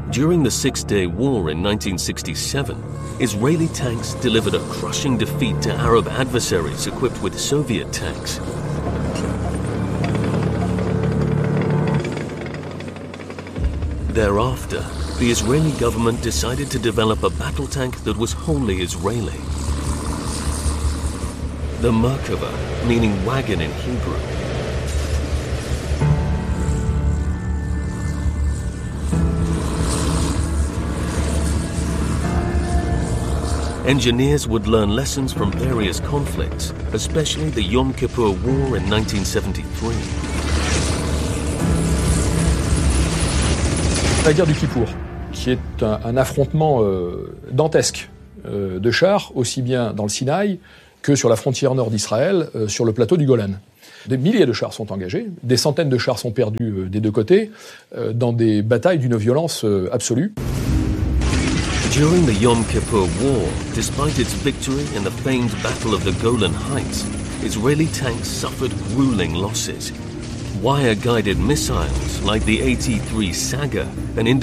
During the Six-Day War in 1967, Israeli tanks delivered a crushing defeat to Arab adversaries equipped with Soviet tanks. Thereafter, the Israeli government decided to develop a battle tank that was wholly Israeli. The Merkava, meaning wagon in Hebrew. Engineers would learn lessons from various conflicts, especially the Yom Kippur War in 1973. La guerre du Kippour, qui est un affrontement dantesque de chars, aussi bien dans le Sinaï que sur la frontière nord d'Israël, sur le plateau du Golan. Des milliers de chars sont engagés, des centaines de chars sont perdus des deux côtés, dans des batailles d'une violence absolue. During the Yom Kippur War, despite its victory in the famed Battle of the Golan Heights, Israeli tanks suffered grueling losses. Wire-guided missiles like the AT-3 Saga, an